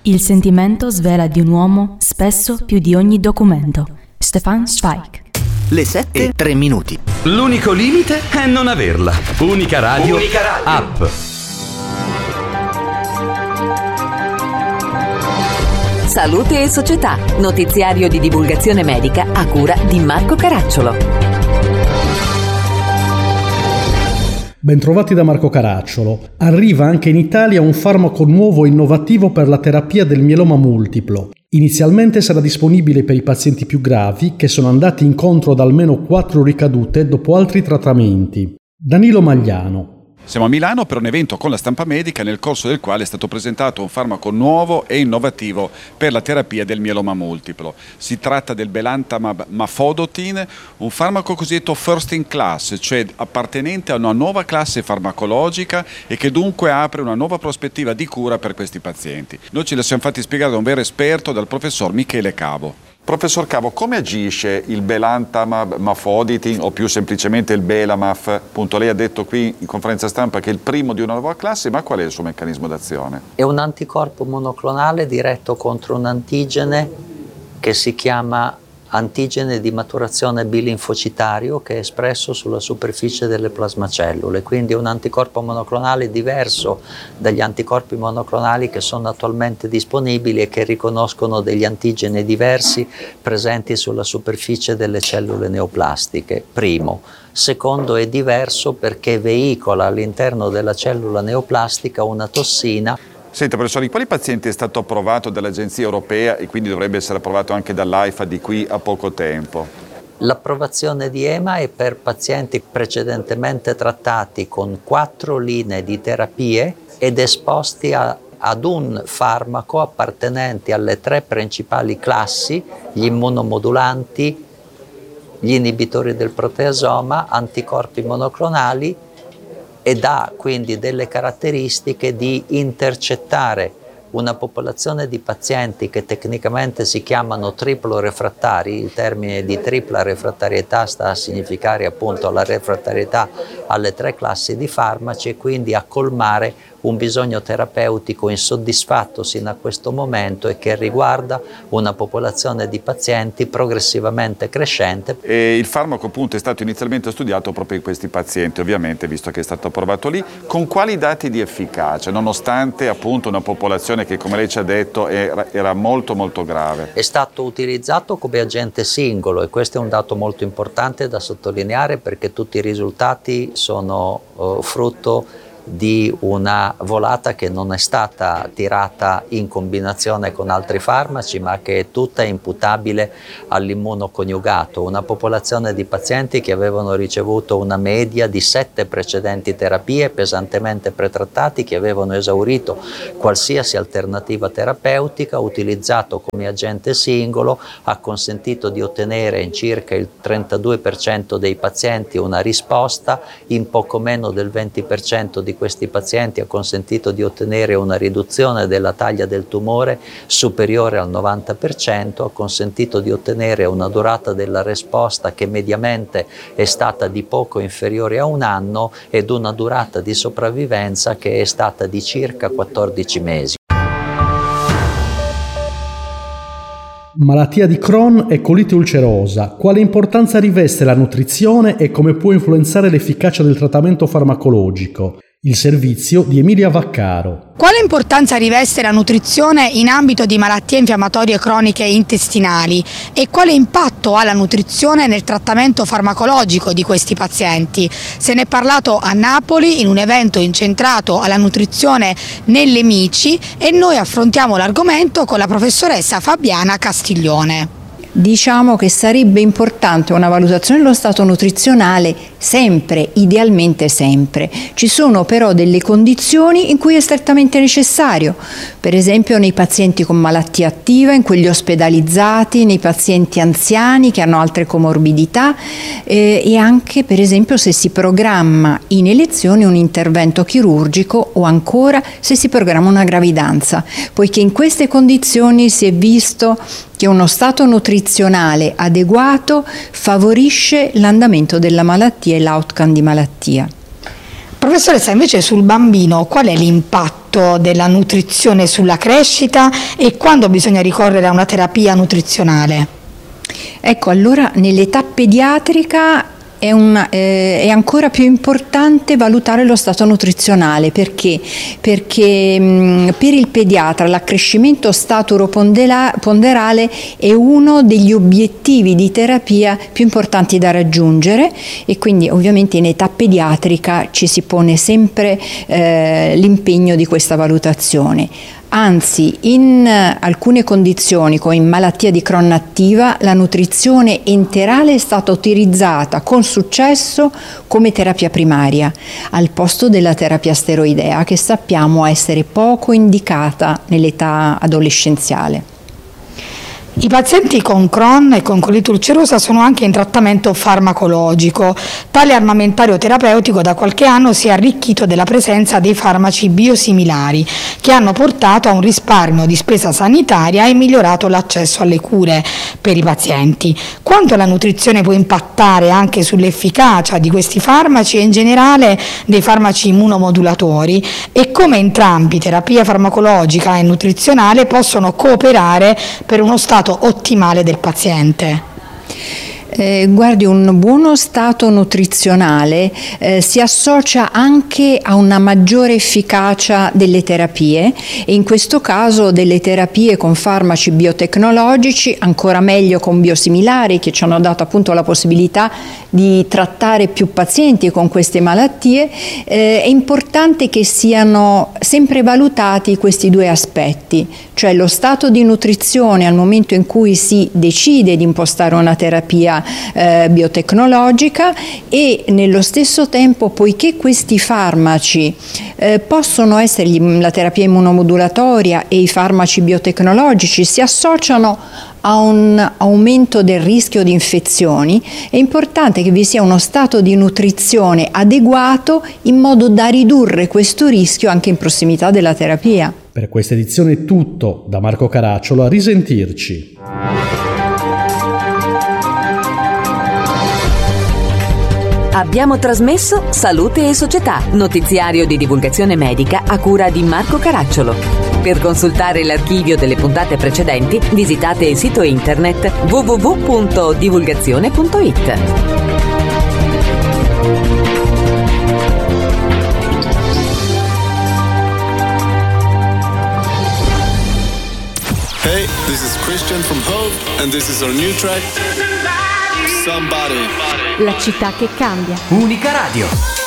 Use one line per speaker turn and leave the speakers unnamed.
Il sentimento svela di un uomo spesso più di ogni documento. Stefan Zweig.
Le 7:03.
L'unico limite è non averla. Unica Radio App.
Salute e Società, notiziario di divulgazione medica a cura di Marco Caracciolo.
Bentrovati da Marco Caracciolo. Arriva anche in Italia un farmaco nuovo e innovativo per la terapia del mieloma multiplo. Inizialmente sarà disponibile per i pazienti più gravi che sono andati incontro ad almeno 4 ricadute dopo altri trattamenti. Danilo Magliano.
Siamo a Milano per un evento con la stampa medica nel corso del quale è stato presentato un farmaco nuovo e innovativo per la terapia del mieloma multiplo. Si tratta del belantamab mafodotin, un farmaco cosiddetto first in class, cioè appartenente a una nuova classe farmacologica e che dunque apre una nuova prospettiva di cura per questi pazienti. Noi ce la siamo fatti spiegare da un vero esperto, dal professor Michele Cavo. Professor Cavo, come agisce il belantamab mafodotin o più semplicemente il Belamaf? Appunto, lei ha detto qui in conferenza stampa che è il primo di una nuova classe, ma qual è il suo meccanismo d'azione?
È un anticorpo monoclonale diretto contro un antigene che si chiama antigene di maturazione bilinfocitario, che è espresso sulla superficie delle plasmacellule, quindi è un anticorpo monoclonale diverso dagli anticorpi monoclonali che sono attualmente disponibili e che riconoscono degli antigeni diversi presenti sulla superficie delle cellule neoplastiche. Primo. Secondo, è diverso perché veicola all'interno della cellula neoplastica una tossina.
Senta professore, in quali pazienti è stato approvato dall'Agenzia Europea e quindi dovrebbe essere approvato anche dall'AIFA di qui a poco tempo?
L'approvazione di EMA è per pazienti precedentemente trattati con 4 linee di terapie ed esposti ad un farmaco appartenente alle 3 principali classi: gli immunomodulanti, gli inibitori del proteasoma, anticorpi monoclonali, ed ha quindi delle caratteristiche di intercettare una popolazione di pazienti che tecnicamente si chiamano triplo refrattari. Il termine di tripla refrattarietà sta a significare appunto la refrattarietà alle 3 classi di farmaci, e quindi a colmare un bisogno terapeutico insoddisfatto sino a questo momento e che riguarda una popolazione di pazienti progressivamente crescente.
E il farmaco appunto è stato inizialmente studiato proprio in questi pazienti, ovviamente, visto che è stato approvato lì. Con quali dati di efficacia, nonostante appunto una popolazione che, come lei ci ha detto, era molto molto grave?
È stato utilizzato come agente singolo, e questo è un dato molto importante da sottolineare, perché tutti i risultati sono frutto di una volata che non è stata tirata in combinazione con altri farmaci, ma che è tutta imputabile all'immunoconiugato. Una popolazione di pazienti che avevano ricevuto una media di 7 precedenti terapie pesantemente pretrattati, che avevano esaurito qualsiasi alternativa terapeutica, utilizzato come agente singolo, ha consentito di ottenere in circa il 32% dei pazienti una risposta, in poco meno del 20% di questi pazienti ha consentito di ottenere una riduzione della taglia del tumore superiore al 90%, ha consentito di ottenere una durata della risposta che mediamente è stata di poco inferiore a 1 anno ed una durata di sopravvivenza che è stata di circa 14 mesi.
Malattia di Crohn e colite ulcerosa. Quale importanza riveste la nutrizione e come può influenzare l'efficacia del trattamento farmacologico? Il servizio di Emilia Vaccaro.
Quale importanza riveste la nutrizione in ambito di malattie infiammatorie croniche intestinali e quale impatto ha la nutrizione nel trattamento farmacologico di questi pazienti? Se ne è parlato a Napoli in un evento incentrato alla nutrizione nelle mici, e noi affrontiamo l'argomento con la professoressa Fabiana Castiglione.
Diciamo che sarebbe importante una valutazione dello stato nutrizionale sempre, idealmente sempre. Ci sono però delle condizioni in cui è strettamente necessario, per esempio nei pazienti con malattia attiva, in quelli ospedalizzati, nei pazienti anziani che hanno altre comorbidità e anche per esempio se si programma in elezione un intervento chirurgico o ancora se si programma una gravidanza, poiché in queste condizioni si è visto che uno stato nutrizionale adeguato favorisce l'andamento della malattia e l'outcome di malattia.
Professoressa, invece sul bambino qual è l'impatto della nutrizione sulla crescita e quando bisogna ricorrere a una terapia nutrizionale?
Ecco, allora nell'età pediatrica è ancora più importante valutare lo stato nutrizionale. Perché per il pediatra l'accrescimento staturo-ponderale è uno degli obiettivi di terapia più importanti da raggiungere, e quindi ovviamente in età pediatrica ci si pone sempre l'impegno di questa valutazione. Anzi, in alcune condizioni, come in malattia di Crohn attiva, la nutrizione enterale è stata utilizzata con successo come terapia primaria, al posto della terapia steroidea, che sappiamo essere poco indicata nell'età adolescenziale.
I pazienti con Crohn e con colite ulcerosa sono anche in trattamento farmacologico. Tale armamentario terapeutico da qualche anno si è arricchito della presenza dei farmaci biosimilari, che hanno portato a un risparmio di spesa sanitaria e migliorato l'accesso alle cure per i pazienti. Quanto la nutrizione può impattare anche sull'efficacia di questi farmaci e in generale dei farmaci immunomodulatori, e come entrambi, terapia farmacologica e nutrizionale, possono cooperare per uno stato ottimale del paziente?
Guardi, un buono stato nutrizionale si associa anche a una maggiore efficacia delle terapie, e in questo caso delle terapie con farmaci biotecnologici, ancora meglio con biosimilari, che ci hanno dato appunto la possibilità di trattare più pazienti con queste malattie. È importante che siano sempre valutati questi due aspetti, cioè lo stato di nutrizione al momento in cui si decide di impostare una terapia biotecnologica, e nello stesso tempo, poiché questi farmaci possono essere, la terapia immunomodulatoria e i farmaci biotecnologici si associano a un aumento del rischio di infezioni, è importante che vi sia uno stato di nutrizione adeguato in modo da ridurre questo rischio anche in prossimità della terapia.
Per questa edizione è tutto. Da Marco Caracciolo, a risentirci.
Abbiamo trasmesso Salute e Società, notiziario di divulgazione medica a cura di Marco Caracciolo. Per consultare l'archivio delle puntate precedenti, visitate il sito internet www.divulgazione.it.
Hey, this is Christian from Hope, and this is our new track, Somebody.
La città che cambia.
Unica Radio.